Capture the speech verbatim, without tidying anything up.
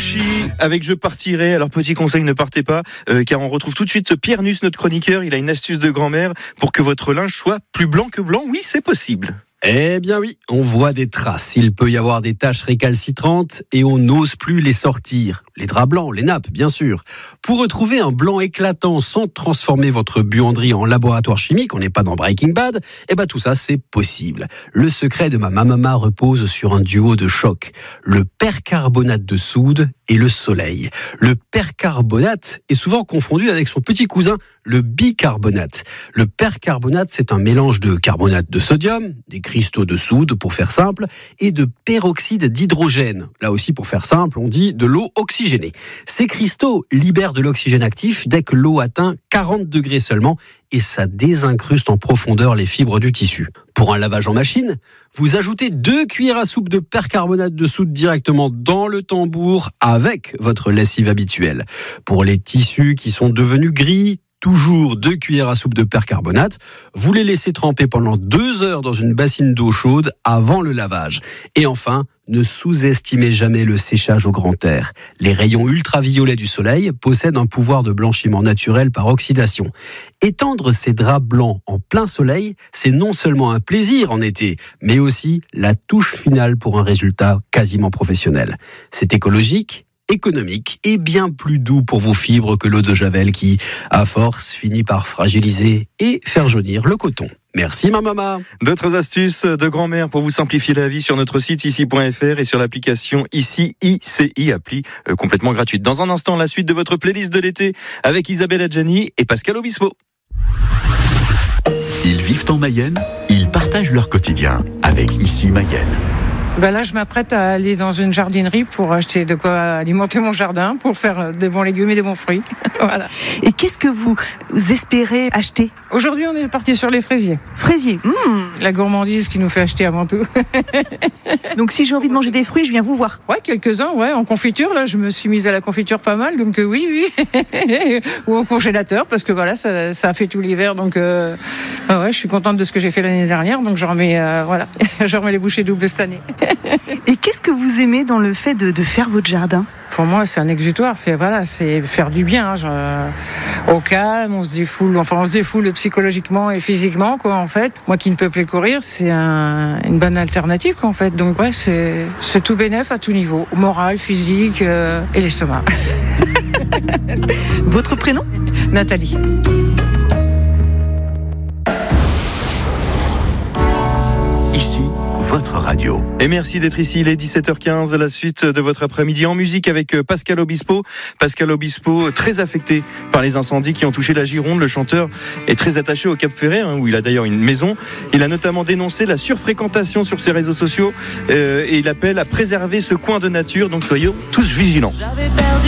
Moshi avec Je partirai. Alors petit conseil, ne partez pas euh, car on retrouve tout de suite Pierre Nuss, notre chroniqueur. Il a une astuce de grand-mère pour que votre linge soit plus blanc que blanc. Oui, c'est possible. Eh bien oui, on voit des traces. Il peut y avoir des taches récalcitrantes et on n'ose plus les sortir. Les draps blancs, les nappes, bien sûr. Pour retrouver un blanc éclatant sans transformer votre buanderie en laboratoire chimique, on n'est pas dans Breaking Bad, eh ben tout ça, c'est possible. Le secret de ma mamama repose sur un duo de choc. Le percarbonate de soude et le soleil. Le percarbonate est souvent confondu avec son petit cousin, le bicarbonate. Le percarbonate, c'est un mélange de carbonate de sodium, des cristaux de soude pour faire simple, et de peroxyde d'hydrogène. Là aussi, pour faire simple, on dit de l'eau oxygénée. Ces cristaux libèrent de l'oxygène actif dès que l'eau atteint quarante degrés seulement, et ça désincruste en profondeur les fibres du tissu. Pour un lavage en machine, vous ajoutez deux cuillères à soupe de percarbonate de soude directement dans le tambour avec votre lessive habituelle. Pour les tissus qui sont devenus gris, toujours deux cuillères à soupe de percarbonate. Vous les laissez tremper pendant deux heures dans une bassine d'eau chaude avant le lavage. Et enfin, ne sous-estimez jamais le séchage au grand air. Les rayons ultraviolets du soleil possèdent un pouvoir de blanchiment naturel par oxydation. Étendre ces draps blancs en plein soleil, c'est non seulement un plaisir en été, mais aussi la touche finale pour un résultat quasiment professionnel. C'est écologique, économique et bien plus doux pour vos fibres que l'eau de Javel qui, à force, finit par fragiliser et faire jaunir le coton. Merci ma maman. D'autres astuces de grand-mère pour vous simplifier la vie sur notre site ici point f r et sur l'application Ici I C I, appli euh, complètement gratuite. Dans un instant, la suite de votre playlist de l'été avec Isabelle Adjani et Pascal Obispo. Ils vivent en Mayenne, ils partagent leur quotidien avec Ici Mayenne. Ben là, je m'apprête à aller dans une jardinerie pour acheter de quoi alimenter mon jardin, pour faire des bons légumes et des bons fruits. Voilà. Et qu'est-ce que vous espérez acheter ? Aujourd'hui, on est parti sur les fraisiers. Fraisiers. Mmh. La gourmandise qui nous fait acheter avant tout. Donc si j'ai envie de manger des fruits, je viens vous voir. Ouais, quelques-uns, ouais. En confiture, là, je me suis mise à la confiture pas mal, donc euh, oui, oui. Ou au congélateur, parce que voilà, ça, ça a fait tout l'hiver, donc euh, bah ouais, je suis contente de ce que j'ai fait l'année dernière, donc je remets, euh, voilà, je remets les bouchées doubles cette année. Et qu'est-ce que vous aimez dans le fait de, de faire votre jardin ? Pour moi, c'est un exutoire, c'est voilà, c'est faire du bien. Hein, je, au calme, on se défoule, enfin on se défoule psychologiquement et physiquement, quoi. En fait, moi qui ne peux plus courir, c'est un, une bonne alternative, quoi, en fait. Donc ouais, c'est, c'est tout bénef à tout niveau, moral, physique euh, et l'estomac. Votre prénom ? Nathalie. Ici, votre radio. Et merci d'être ici, il est dix-sept heures quinze, la suite de votre après-midi en musique avec Pascal Obispo. Pascal Obispo, très affecté par les incendies qui ont touché la Gironde. Le chanteur est très attaché au Cap Ferret, hein, où il a d'ailleurs une maison. Il a notamment dénoncé la surfréquentation sur ses réseaux sociaux euh, et il appelle à préserver ce coin de nature. Donc soyons tous vigilants.